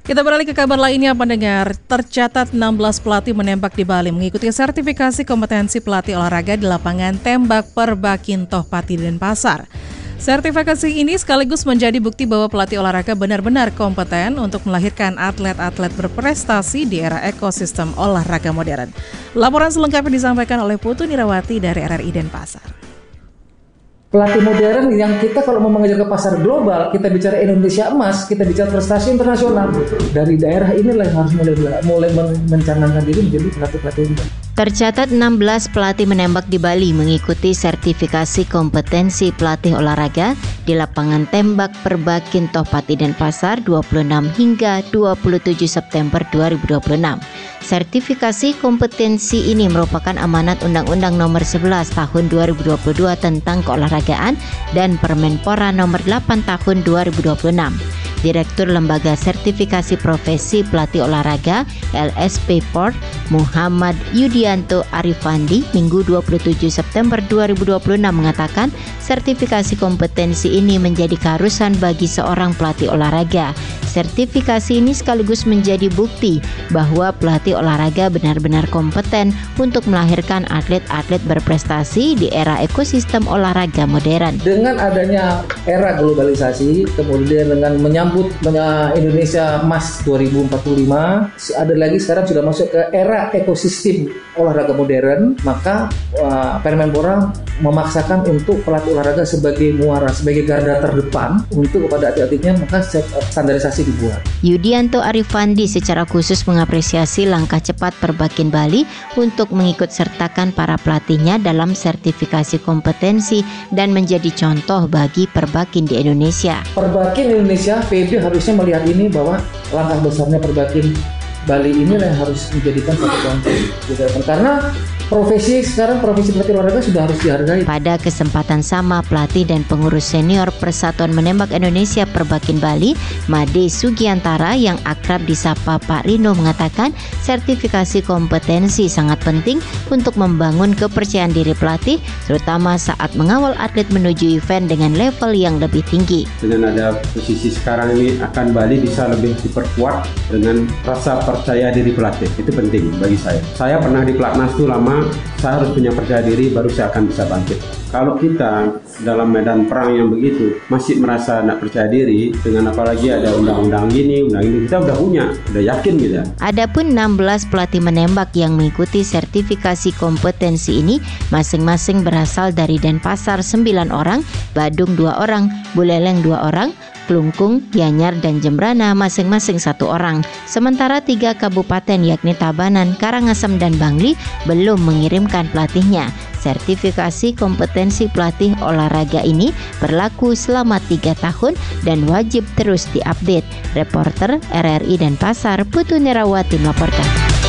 Kita beralih ke kabar lainnya, pendengar. Tercatat 16 pelatih menembak di Bali mengikuti sertifikasi kompetensi pelatih olahraga di lapangan tembak Perbakintoh Pati Denpasar. Sertifikasi ini sekaligus menjadi bukti bahwa pelatih olahraga benar-benar kompeten untuk melahirkan atlet-atlet berprestasi di era ekosistem olahraga modern. Laporan selengkapnya disampaikan oleh Putu Nirawati dari RRI Denpasar. Pelatih modern yang kita kalau mau mengejar ke pasar global, kita bicara Indonesia emas, kita bicara prestasi internasional. Dari daerah inilah yang harus mulai mencanangkan diri menjadi pelatih-pelatih. Tercatat 16 pelatih menembak di Bali mengikuti sertifikasi kompetensi pelatih olahraga di lapangan tembak Perbakintoh Pati Denpasar 26 hingga 27 September 2026. Sertifikasi kompetensi ini merupakan amanat Undang-Undang Nomor 11 Tahun 2022 tentang keolahragaan dan Permenpora Nomor 8 Tahun 2026. Direktur Lembaga Sertifikasi Profesi Pelatih Olahraga LSP Port Muhammad Yudianto Arifandi Minggu 27 September 2026 mengatakan sertifikasi kompetensi ini menjadi keharusan bagi seorang pelatih olahraga. Sertifikasi ini sekaligus menjadi bukti bahwa pelatih olahraga benar-benar kompeten untuk melahirkan atlet-atlet berprestasi di era ekosistem olahraga modern. Dengan adanya era globalisasi, kemudian dengan menyambut Indonesia Emas 2045, ada lagi sekarang sudah masuk ke era ekosistem olahraga modern, maka Permenpora memaksakan untuk pelatih olahraga sebagai muara, sebagai garda terdepan untuk kepada atlet-atletnya, maka standarisasi dibuat. Yudianto Arifandi secara khusus mengapresiasi langkah cepat Perbakin Bali untuk mengikut sertakan para pelatihnya dalam sertifikasi kompetensi dan menjadi contoh bagi Perbakin di Indonesia. Perbakin Indonesia, PB harusnya melihat ini bahwa langkah besarnya Perbakin Bali inilah yang harus menjadikan satu contoh. Karena profesi pelatih olahraga sudah harus dihargai. Pada kesempatan sama, pelatih dan pengurus senior Persatuan Menembak Indonesia Perbakin Bali, Made Sugiantara yang akrab disapa Pak Rino mengatakan sertifikasi kompetensi sangat penting untuk membangun kepercayaan diri pelatih, terutama saat mengawal atlet menuju event dengan level yang lebih tinggi. Dengan ada posisi sekarang ini akan Bali bisa lebih diperkuat dengan rasa percaya diri pelatih. Itu penting bagi saya. Saya pernah di Platnas itu lama, saya harus punya percaya diri baru saya akan bisa bangkit. Kalau kita dalam medan perang yang begitu masih merasa tidak percaya diri, dengan apalagi ada undang-undang ini, kita udah punya, udah yakin gitu. Adapun 16 pelatih menembak yang mengikuti sertifikasi kompetensi ini masing-masing berasal dari Denpasar 9 orang, Badung 2 orang, Buleleng 2 orang, Klungkung, Gianyar, dan Jembrana masing-masing 1 orang. Sementara 3 kabupaten yakni Tabanan, Karangasem, dan Bangli belum mengirimkan pelatihnya. Sertifikasi kompetensi pelatih olahraga ini berlaku selama 3 tahun dan wajib terus diupdate. Reporter RRI Denpasar, Putu Nirawati melaporkan.